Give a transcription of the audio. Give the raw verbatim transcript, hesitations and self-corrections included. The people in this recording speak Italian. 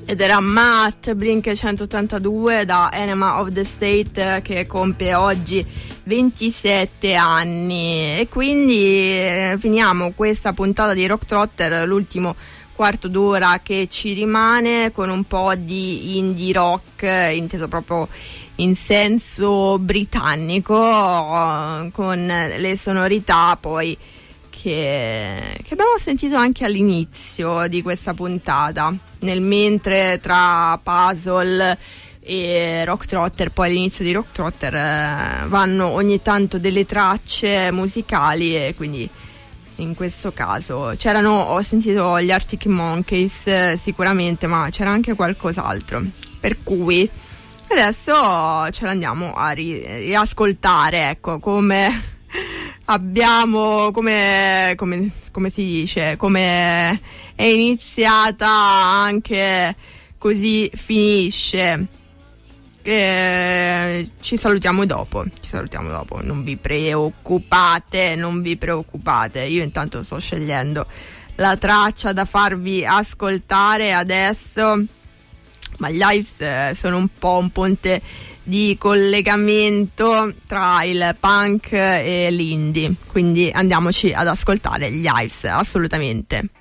Ed era Matt, Blink centottantadue, da Enema of the State, che compie oggi ventisette anni. E quindi eh, finiamo questa puntata di Rock Trotter, l'ultimo quarto d'ora che ci rimane, con un po' di indie rock, inteso proprio in senso britannico, con le sonorità poi che, che abbiamo sentito anche all'inizio di questa puntata, nel mentre tra Puzzle e Rock Trotter, poi all'inizio di Rock Trotter eh, vanno ogni tanto delle tracce musicali, e quindi in questo caso c'erano, ho sentito gli Arctic Monkeys eh, sicuramente, ma c'era anche qualcos'altro, per cui adesso ce l'andiamo a ri- riascoltare, ecco, come abbiamo, come, come, come si dice, come è iniziata anche così finisce. Eh, ci salutiamo dopo, ci salutiamo dopo, non vi preoccupate, non vi preoccupate. Io intanto sto scegliendo la traccia da farvi ascoltare adesso, ma gli Hives eh, sono un po' un ponte di collegamento tra il punk e l'indie, quindi andiamoci ad ascoltare gli Hives, assolutamente.